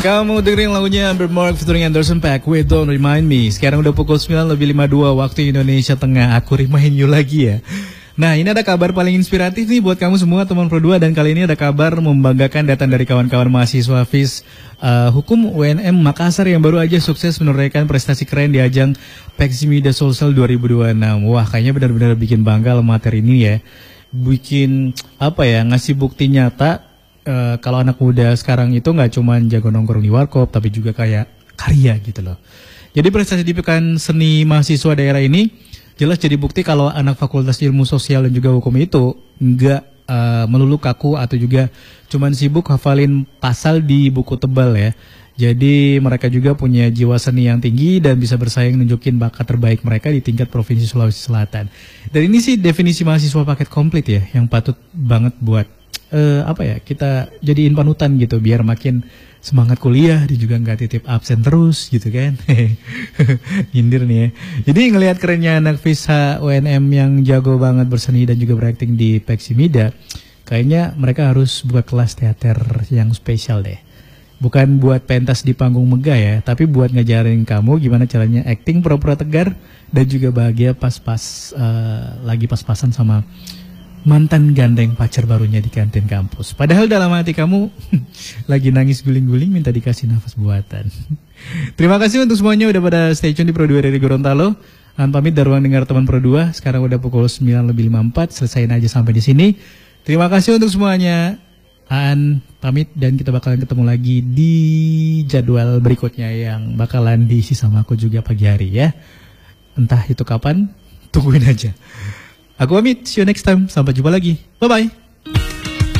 Kamu dengerin lagunya Amber Mark featuring Anderson .Paak with Don't Remind Me. Sekarang udah pukul 9:52 waktu Indonesia Tengah. Aku remind you lagi ya. Nah, ini ada kabar paling inspiratif nih buat kamu semua teman Pro 2. Dan kali ini ada kabar membanggakan datang dari kawan-kawan mahasiswa FIS Hukum UNM Makassar yang baru aja sukses menorehkan prestasi keren di ajang Peximida Social 2026. Wah, kayaknya benar-benar bikin bangga loh materi ini ya. Bikin apa ya, ngasih bukti nyata kalau anak muda sekarang itu nggak cuma jago nongkrong di warkop, tapi juga kayak karya gitu loh. Jadi prestasi di Pekan Seni Mahasiswa Daerah ini jelas jadi bukti kalau anak Fakultas Ilmu Sosial dan juga Hukum itu nggak melulu kaku atau juga cuman sibuk hafalin pasal di buku tebal ya. Jadi mereka juga punya jiwa seni yang tinggi dan bisa bersaing nunjukin bakat terbaik mereka di tingkat Provinsi Sulawesi Selatan. Dan ini sih definisi mahasiswa paket komplit ya, yang patut banget buat kita jadiin panutan gitu biar makin semangat kuliah, dia juga nggak titip absen terus gitu kan. Nyindir nih ya. Jadi ngelihat kerennya anak FIS UNM yang jago banget berseni dan juga berakting di Peximida, kayaknya mereka harus buka kelas teater yang spesial deh. Bukan buat pentas di panggung megah ya, tapi buat ngajarin kamu gimana caranya acting pura-pura tegar dan juga bahagia lagi pas-pasan sama mantan gandeng pacar barunya di kantin kampus. Padahal dalam hati kamu lagi nangis guling-guling minta dikasih nafas buatan. Terima kasih untuk semuanya udah pada stay tune di Pro 2 dari Gorontalo. Pamit dari ruang dengar teman Pro 2. Sekarang udah pukul 9:54. Selesaiin aja sampai di sini. Terima kasih untuk semuanya. Aan pamit dan kita bakalan ketemu lagi di jadwal berikutnya yang bakalan diisi sama aku juga pagi hari ya. Entah itu kapan, tungguin aja. Aku pamit, see you next time. Sampai jumpa lagi. Bye-bye.